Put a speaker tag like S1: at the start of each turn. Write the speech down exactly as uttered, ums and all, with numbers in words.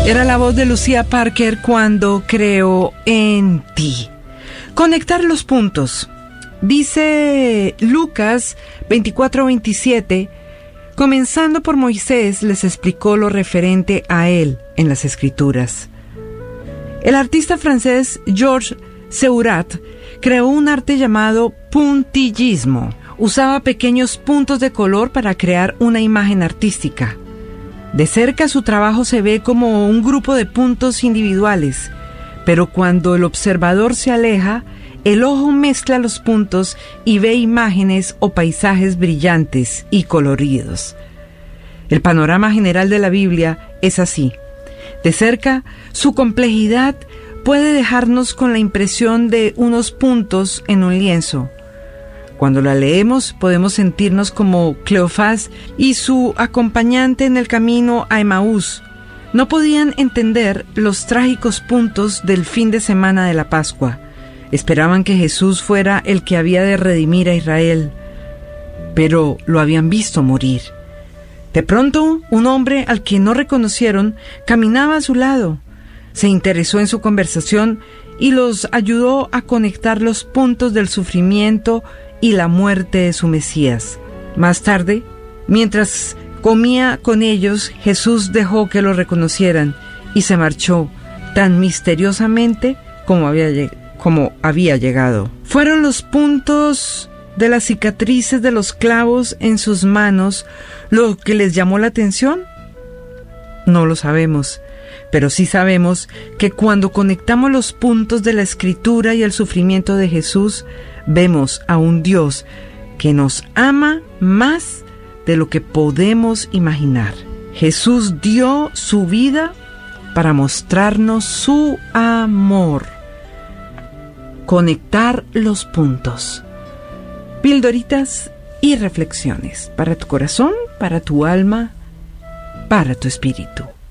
S1: Era la voz de Lucía Parker cuando Creo en ti. Conectar los puntos. Dice Lucas veinticuatro veintisiete, comenzando por Moisés, les explicó lo referente a él en las Escrituras. El artista francés Georges Seurat creó un arte llamado puntillismo. Usaba pequeños puntos de color para crear una imagen artística. De cerca su trabajo se ve como un grupo de puntos individuales, pero cuando el observador se aleja, el ojo mezcla los puntos y ve imágenes o paisajes brillantes y coloridos. El panorama general de la Biblia es así. De cerca, su complejidad puede dejarnos con la impresión de unos puntos en un lienzo. Cuando la leemos, podemos sentirnos como Cleofás y su acompañante en el camino a Emaús. No podían entender los trágicos puntos del fin de semana de la Pascua. Esperaban que Jesús fuera el que había de redimir a Israel, pero lo habían visto morir. De pronto, un hombre al que no reconocieron caminaba a su lado. Se interesó en su conversación y los ayudó a conectar los puntos del sufrimiento y la muerte de su Mesías. Más tarde, mientras comía con ellos, Jesús dejó que lo reconocieran y se marchó tan misteriosamente como había, como había llegado. ¿Fueron los puntos de las cicatrices de los clavos en sus manos lo que les llamó la atención? No lo sabemos, pero sí sabemos que cuando conectamos los puntos de la Escritura y el sufrimiento de Jesús, vemos a un Dios que nos ama más de lo que podemos imaginar. Jesús dio su vida para mostrarnos su amor. Conectar los puntos. Pildoritas y reflexiones para tu corazón, para tu alma, para tu espíritu.